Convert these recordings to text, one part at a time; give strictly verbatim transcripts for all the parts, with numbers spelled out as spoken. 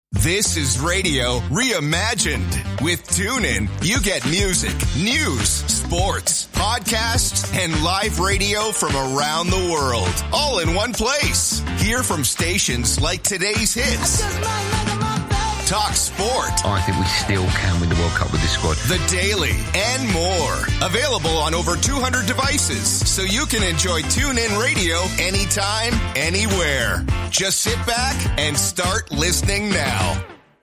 This is radio reimagined. With TuneIn, you get music, news, sports, podcasts, and live radio from around the world, all in one place. Hear from stations like today's hits. Talk sport. I think we still can win the World Cup with this squad. The Daily and more. Available on over two hundred devices, so you can enjoy TuneIn Radio anytime, anywhere. Just sit back and start listening now.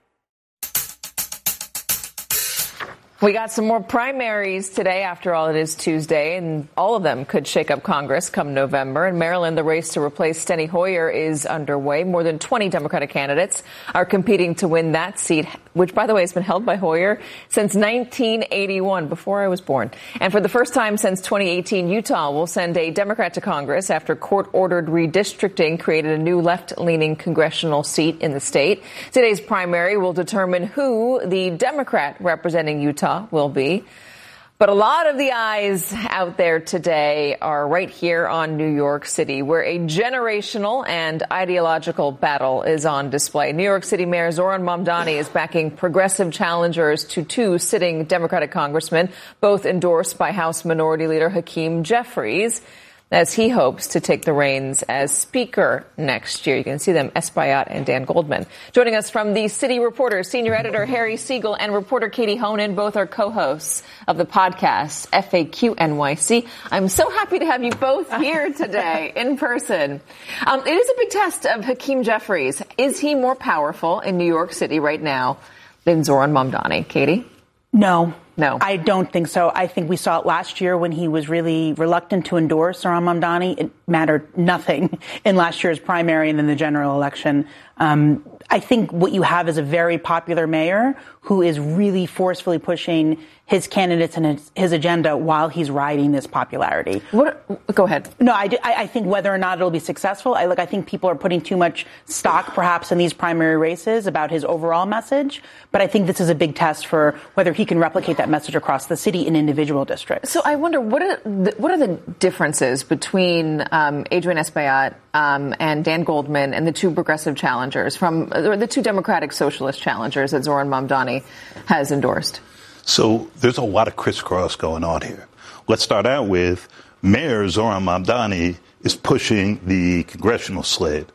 We got some more primaries today. After all, it is Tuesday, and all of them could shake up Congress come November. In Maryland, the race to replace Steny Hoyer is underway. More than twenty Democratic candidates are competing to win that seat, which, by the way, has been held by Hoyer since nineteen eighty-one, before I was born. And for the first time since twenty eighteen, Utah will send a Democrat to Congress after court-ordered redistricting created a new left-leaning congressional seat in the state. Today's primary will determine who the Democrat representing Utah will be. But a lot of the eyes out there today are right here on New York City, where a generational and ideological battle is on display. New York City Mayor Zohran Mamdani is backing progressive challengers to two sitting Democratic congressmen, both endorsed by House Minority Leader Hakeem Jeffries, as he hopes to take the reins as Speaker next year. You can see them, Espaillat and Dan Goldman. Joining us from the City Reporter, senior editor Harry Siegel and reporter Katie Honan, both are co-hosts of the podcast F A Q N Y C. I'm so happy to have you both here today in person. Um, it is a big test of Hakeem Jeffries. Is he more powerful in New York City right now than Zohran Mamdani? Katie? No. No. I don't think so. I think we saw it last year when he was really reluctant to endorse Zohran Mamdani. It mattered nothing in last year's primary and then the general election. Um, I think what you have is a very popular mayor who is really forcefully pushing his candidates and his, his agenda while he's riding this popularity. What, go ahead. No, I, I think whether or not it'll be successful, I look, I think people are putting too much stock perhaps in these primary races about his overall message. But I think this is a big test for whether he can replicate that message across the city in individual districts. So I wonder, what are the, what are the differences between um, Adrian Espaillat um, and Dan Goldman and the two progressive challengers from or the two Democratic socialist challengers that Zohran Mamdani has endorsed? So there's a lot of crisscross going on here. Let's start out with Mayor Zohran Mamdani is pushing the congressional slate.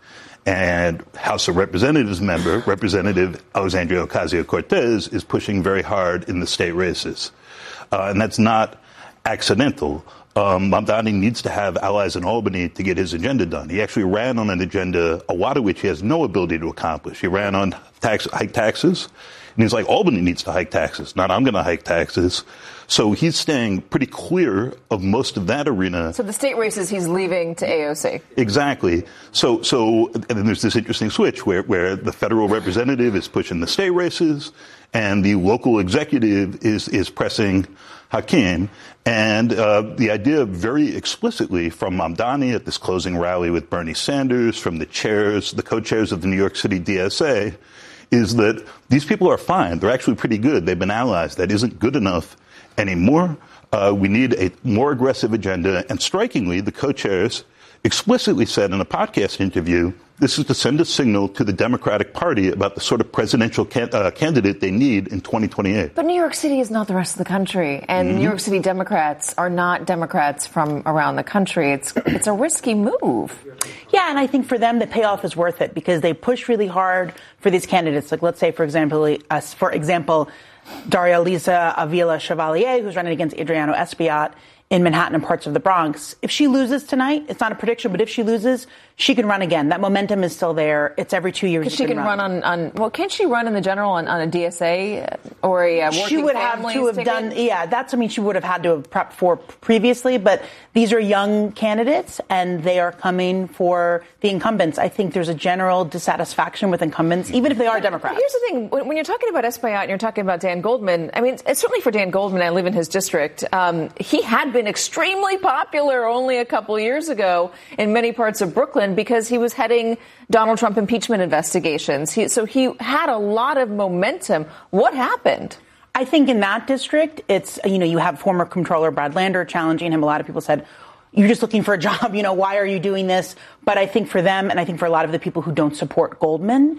And House of Representatives member, Representative Alexandria Ocasio-Cortez, is pushing very hard in the state races. Uh, and that's not accidental. Um, Mamdani needs to have allies in Albany to get his agenda done. He actually ran on an agenda, a lot of which he has no ability to accomplish. He ran on tax, hike taxes. And he's like, Albany needs to hike taxes, not I'm going to hike taxes. So he's staying pretty clear of most of that arena. So the state races he's leaving to A O C. Exactly. So, so, and then there's this interesting switch where, where the federal representative is pushing the state races and the local executive is, is pressing Hakeem. And uh, the idea very explicitly from Mamdani at this closing rally with Bernie Sanders, from the chairs, the co-chairs of the New York City D S A, is that these people are fine. They're actually pretty good. They've been allies. That isn't good enough anymore. Uh, we need a more aggressive agenda. And strikingly, the co-chairs explicitly said in a podcast interview, this is to send a signal to the Democratic Party about the sort of presidential can- uh, candidate they need in twenty twenty-eight. But New York City is not the rest of the country. And mm-hmm. New York City Democrats are not Democrats from around the country. It's it's a risky move. Yeah, and I think for them, the payoff is worth it because they push really hard for these candidates. Like, let's say, for example, uh, for example, Daria Lisa Avila Chevalier, who's running against Adriano Espaillat in Manhattan and parts of the Bronx. If she loses tonight, it's not a prediction, but if she loses, she can run again. That momentum is still there. It's every two years. Because she can run, run on, on, well, can't she run in the general on, on a D S A or a uh, working She would have to have ticket? done, yeah, that's something she would have had to have prepped for previously, but these are young candidates and they are coming for the incumbents. I think there's a general dissatisfaction with incumbents, even if they are Democrats. Here's the thing. When you're talking about Espaillat and you're talking about Dan Goldman, I mean, it's certainly for Dan Goldman, I live in his district, um, he had been extremely popular only a couple years ago in many parts of Brooklyn because he was heading Donald Trump impeachment investigations. He, so he had a lot of momentum. What happened? I think in that district, it's, you know, you have former Comptroller Brad Lander challenging him. A lot of people said, you're just looking for a job. You know, why are you doing this? But I think for them, and I think for a lot of the people who don't support Goldman,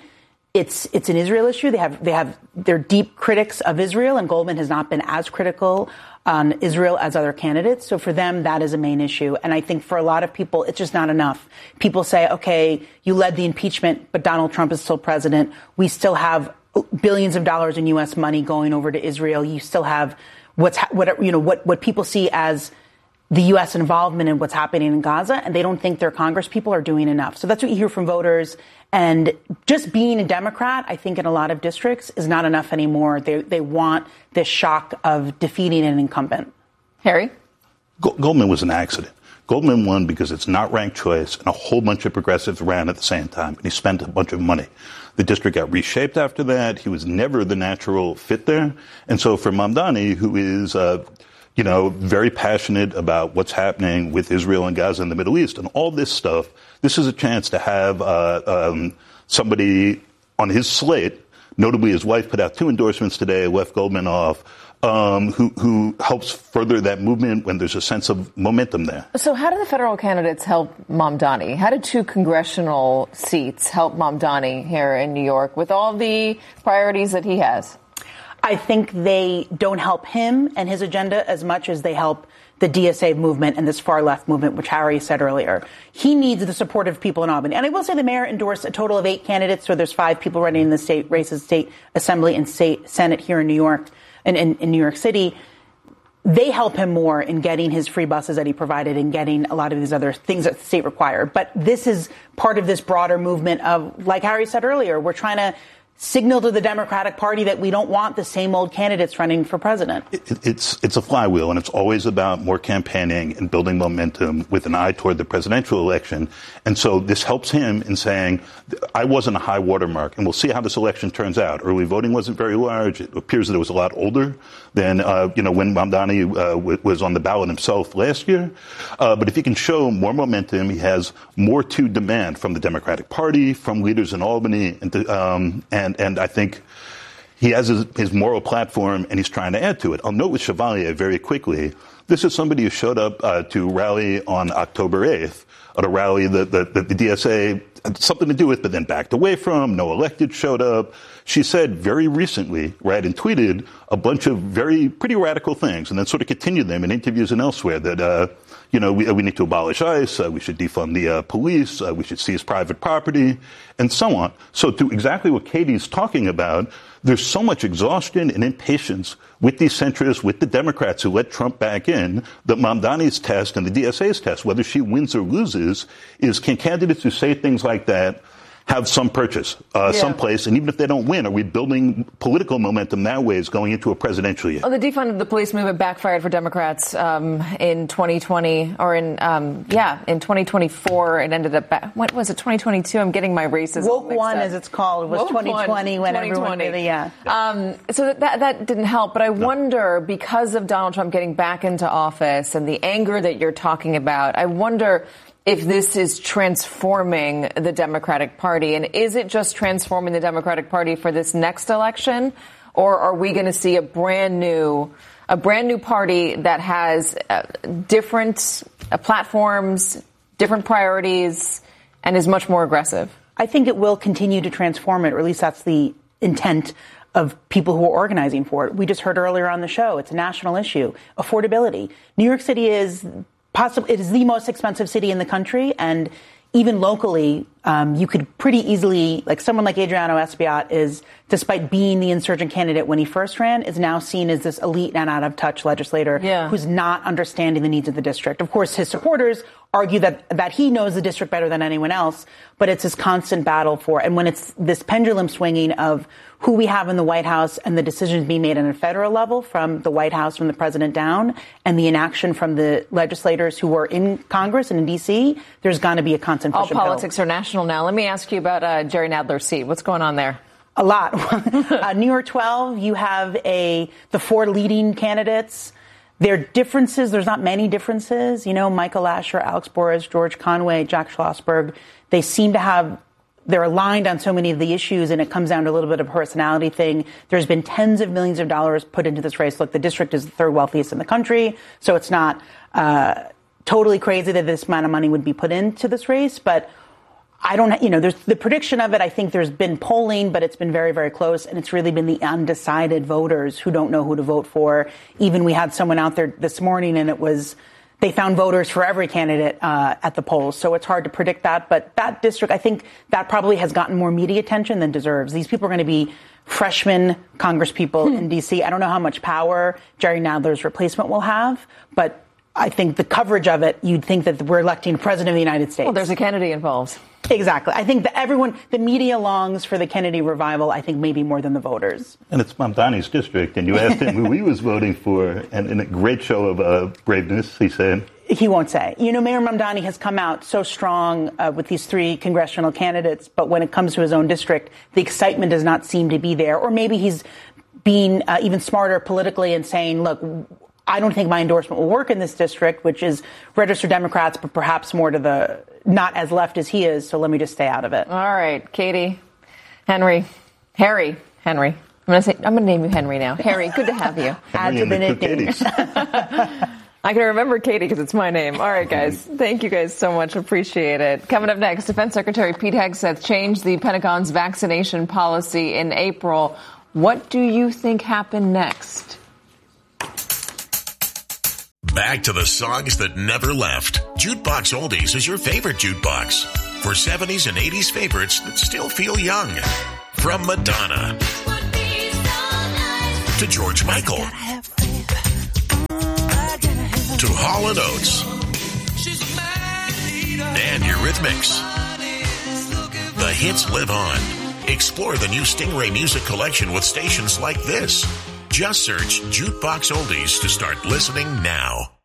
It's it's an Israel issue. They have they have they're deep critics of Israel, and Goldman has not been as critical on Israel as other candidates. So for them, that is a main issue. And I think for a lot of people, it's just not enough. People say, okay, you led the impeachment, but Donald Trump is still president. We still have billions of dollars in U S money going over to Israel. You still have what's what you know what what people see as the U S involvement in what's happening in Gaza, and they don't think their Congress people are doing enough. So that's what you hear from voters. And just being a Democrat, I think in a lot of districts, is not enough anymore. They they want this shock of defeating an incumbent. Harry? Goldman was an accident. Goldman won because it's not ranked choice, and a whole bunch of progressives ran at the same time, and he spent a bunch of money. The district got reshaped after that. He was never the natural fit there. And so for Mamdani, who is uh, you know, very passionate about what's happening with Israel and Gaza and the Middle East and all this stuff, this is a chance to have uh, um, somebody on his slate, notably his wife put out two endorsements today, left Goldman off, um, who, who helps further that movement when there's a sense of momentum there. So how do the federal candidates help Mamdani? How did two congressional seats help Mamdani here in New York with all the priorities that he has? I think they don't help him and his agenda as much as they help the D S A movement and this far left movement, which Harry said earlier. He needs the support of people in Albany. And I will say the mayor endorsed a total of eight candidates, so there's five people running in the state races, state assembly and state senate here in New York and in, in New York City. They help him more in getting his free buses that he provided and getting a lot of these other things that the state required. But this is part of this broader movement of, like Harry said earlier, we're trying to signal to the Democratic Party that we don't want the same old candidates running for president. It, it's it's a flywheel, and it's always about more campaigning and building momentum with an eye toward the presidential election. And so this helps him in saying, I wasn't a high watermark, and we'll see how this election turns out. Early voting wasn't very large. It appears that it was a lot older than, uh, you know, when Mamdani uh, w- was on the ballot himself last year. Uh, but if he can show more momentum, he has more to demand from the Democratic Party, from leaders in Albany, and to, um, and And, and I think he has his, his moral platform, and he's trying to add to it. I'll note with Chevalier very quickly, this is somebody who showed up uh, to rally on October eighth, at a rally that, that, that the D S A had something to do with, but then backed away from. No elected showed up. She said very recently, right, and tweeted a bunch of very pretty radical things, and then sort of continued them in interviews and elsewhere that, uh, you know, we, we need to abolish ICE, uh, we should defund the uh, police, uh, we should seize private property, and so on. So to exactly what Katie's talking about, there's so much exhaustion and impatience with these centrists, with the Democrats who let Trump back in, that Mamdani's test and the D S A's test, whether she wins or loses, is can candidates who say things like that have some purchase, uh, yeah. someplace, and even if they don't win, are we building political momentum that way is going into a presidential year? Oh, the defund of the police movement backfired for Democrats um, in twenty twenty, or in, um, yeah, in twenty twenty-four. It ended up, back, what was it, twenty twenty-two? I'm getting my races Woke one, up. as it's called, was Woke twenty twenty one, when everyone really, yeah. Um, so that, that, that didn't help, but I no. wonder, because of Donald Trump getting back into office and the anger that you're talking about, I wonder if this is transforming the Democratic Party. And is it just transforming the Democratic Party for this next election? Or are we going to see a brand new, a brand new party that has uh, different uh, platforms, different priorities, and is much more aggressive? I think it will continue to transform it, or at least that's the intent of people who are organizing for it. We just heard earlier on the show, it's a national issue. Affordability. New York City is Possibly, it is the most expensive city in the country, and even locally, um, you could pretty easily, like someone like Adriano Espaillat is, despite being the insurgent candidate when he first ran, is now seen as this elite and out-of-touch legislator yeah. who's not understanding the needs of the district. Of course, his supporters argue that that he knows the district better than anyone else, but it's this constant battle for, and when it's this pendulum swinging of who we have in the White House and the decisions being made on a federal level from the White House, from the president down, and the inaction from the legislators who are in Congress and in D C, there's going to be a constant push and pull. All politics are national now. Let me ask you about uh, Jerry Nadler's seat. What's going on there? A lot. uh, New York twelve, you have a the four leading candidates. There are differences. There's not many differences. You know, Michael Asher, Alex Borres, George Conway, Jack Schlossberg, they seem to have, they're aligned on so many of the issues, and it comes down to a little bit of a personality thing. There's been tens of millions of dollars put into this race. Look, the district is the third wealthiest in the country, so it's not uh, totally crazy that this amount of money would be put into this race. But I don't, you know, there's the prediction of it. I think there's been polling, but it's been very, very close. And it's really been the undecided voters who don't know who to vote for. Even we had someone out there this morning and it was, they found voters for every candidate uh, at the polls. So it's hard to predict that. But that district, I think that probably has gotten more media attention than deserves. These people are going to be freshman congresspeople hmm. in D C. I don't know how much power Jerry Nadler's replacement will have, but I think the coverage of it, you'd think that we're electing president of the United States. Well, there's a Kennedy involved. Exactly. I think that everyone, the media longs for the Kennedy revival, I think maybe more than the voters. And it's Mamdani's district, and you asked him who he was voting for, and in a great show of uh, braveness, he said... He won't say. You know, Mayor Mamdani has come out so strong uh, with these three congressional candidates, but when it comes to his own district, the excitement does not seem to be there. Or maybe he's being uh, even smarter politically and saying, look, I don't think my endorsement will work in this district, which is registered Democrats, but perhaps more to the not as left as he is. So let me just stay out of it. All right, Katie, Henry, Harry, Henry. I'm going to say I'm going to name you Henry now. Harry, good to have you. Add to the nicknames. I can remember Katie because it's my name. All right, guys. Thank you guys so much. Appreciate it. Coming up next, Defense Secretary Pete Hegseth changed the Pentagon's vaccination policy in April. What do you think happened next? Back to the songs that never left. Jukebox Oldies is your favorite jukebox. For seventies and eighties favorites that still feel young. From Madonna to George Michael to Hall and Oates and Eurythmics. The hits live on. Explore the new Stingray Music Collection with stations like this. Just search Jukebox Oldies to start listening now.